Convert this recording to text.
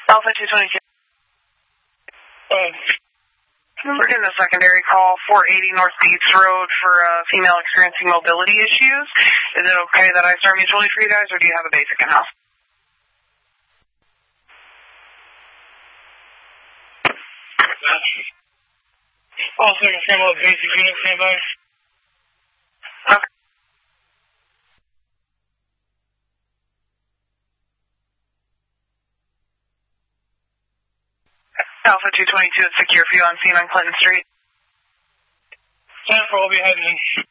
Alpha 222. We're getting a secondary call, 480 North Gates Road for a female experiencing mobility issues. Is it okay that I start mutually for you guys, or do you have a basic in-house? All second frame up, basic unit, standby. Okay. Alpha 222 is secure for you on scene on Clinton Street. 10-4 will be heading in.